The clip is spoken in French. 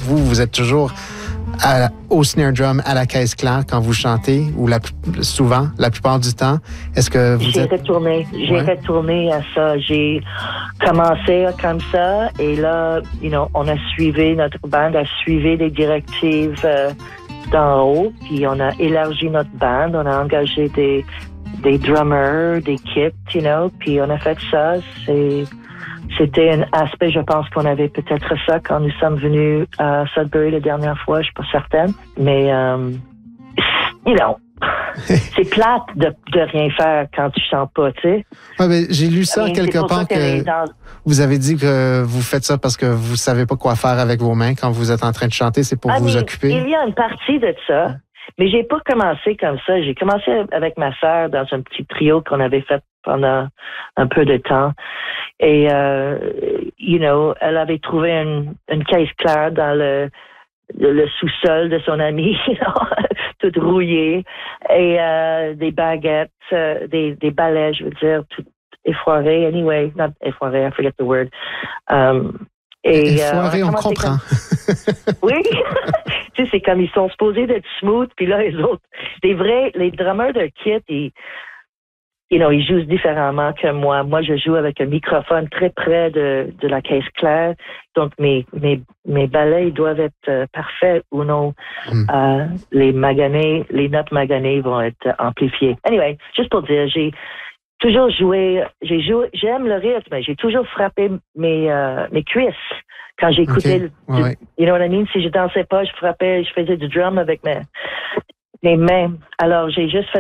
vous êtes toujours au snare drum, à la caisse claire quand vous chantez, ou souvent, la plupart du temps? Est-ce que vous J'ai retourné à ça. J'ai commencé comme ça, et là, notre band a suivi les directives d'en haut, puis on a élargi notre band, on a engagé des drummers, des kits, puis on a fait ça. C'était un aspect, je pense qu'on avait peut-être ça quand nous sommes venus à Sudbury la dernière fois, je suis pas certaine. Mais, c'est plate de rien faire quand tu chantes pas, tu sais. Ouais, mais j'ai lu ça quelque part que vous avez dit que vous faites ça parce que vous savez pas quoi faire avec vos mains quand vous êtes en train de chanter, c'est pour vous occuper. Il y a une partie de ça, mais j'ai pas commencé comme ça. J'ai commencé avec ma sœur dans un petit trio qu'on avait fait pendant un peu de temps. Et, elle avait trouvé une caisse claire dans le sous-sol de son ami, toute rouillée, et des baguettes, des balais, je veux dire, tout effoiré. Anyway, not effoiré, I forget the word. Effoiré, on comprend. Oui, tu sais, c'est comme ils sont supposés d'être smooth, puis là, les autres, les drummers de Kit, ils jouent différemment que moi. Moi, je joue avec un microphone très près de la caisse claire. Donc, mes ballets, ils doivent être parfaits ou non. Les notes maganées vont être amplifiées. Anyway, juste pour dire, j'ai toujours joué, j'aime le rythme, mais j'ai toujours frappé mes cuisses quand j'écoutais you know what I mean? Si je dansais pas, je faisais du drum avec mes mains. Alors, j'ai juste fait